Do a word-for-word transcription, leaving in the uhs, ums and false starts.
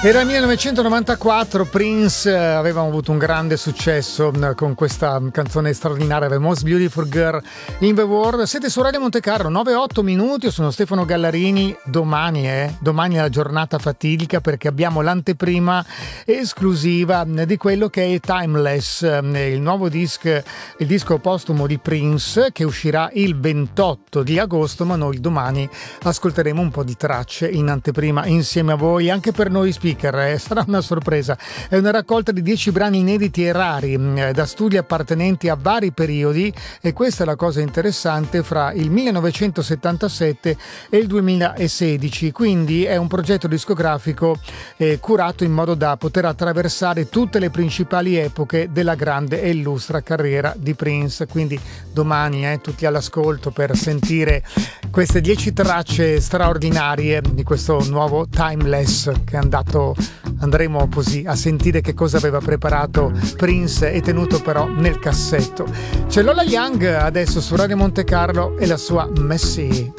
Era il millenovecentonovantaquattro, Prince aveva avuto un grande successo con questa canzone straordinaria, The Most Beautiful Girl in the World. Siete su Radio Monte Carlo, nove e otto minuti, io sono Stefano Gallarini. Domani è, domani è la giornata fatidica perché abbiamo l'anteprima esclusiva di quello che è Timeless, il nuovo disco, il disco postumo di Prince che uscirà il ventotto di agosto, ma noi domani ascolteremo un po' di tracce in anteprima insieme a voi, anche per noi speaker. Sarà una sorpresa. È una raccolta di dieci brani inediti e rari da studi appartenenti a vari periodi, e questa è la cosa interessante, fra il millenovecentosettantasette e il duemilasedici. Quindi è un progetto discografico eh, curato in modo da poter attraversare tutte le principali epoche della grande e illustra carriera di Prince. Quindi domani eh, tutti all'ascolto per sentire queste dieci tracce straordinarie di questo nuovo Timeless che è andato andremo così a sentire che cosa aveva preparato Prince e tenuto però nel cassetto. C'è Lola Young adesso su Radio Monte Carlo e la sua Messy.